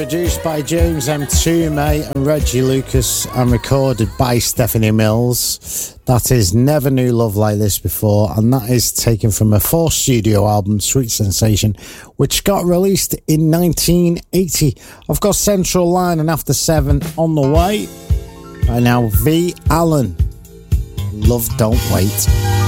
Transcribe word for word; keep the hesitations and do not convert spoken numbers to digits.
produced by James M. Toomey and Reggie Lucas and recorded by Stephanie Mills. That is Never Knew Love Like This Before, and that is taken from her fourth studio album, Sweet Sensation, which got released in nineteen eighty. I've got Central Line and After Seven on the way. Right now, V. Allen, Love Don't Wait.